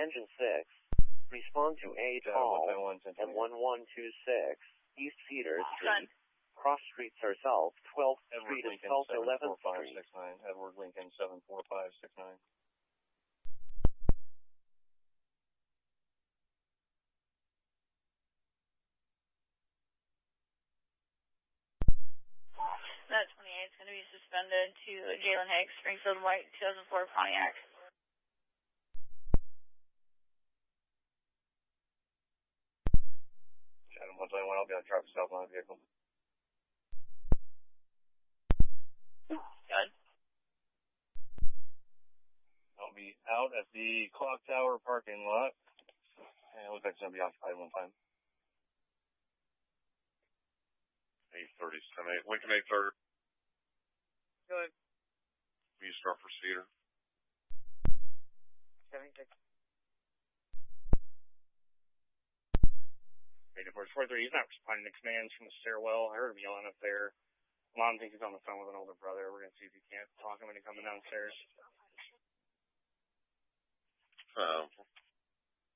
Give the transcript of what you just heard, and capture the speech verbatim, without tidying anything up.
Engine six. Respond to A call at one one two six East Cedar Street. Cross streets are south, twelfth Street and south eleventh Street. Edward Lincoln, seven four five six nine. That twenty-eight is going to be suspended to Jalen Hicks, Springfield White, two thousand four Pontiac. Adam one twenty-one, I'll be on traffic south on the vehicle. Good. I'll be out at the Clock Tower parking lot. And it looks like it's going to be occupied one time. eight thirty, ten eight. Lincoln eight thirty. Good. Will you start for Cedar? seventy-six. four three, he's not responding to commands from the stairwell. I heard him yelling up there. Mom thinks he's on the phone with an older brother. We're going to see if he can't talk him into coming downstairs. Um,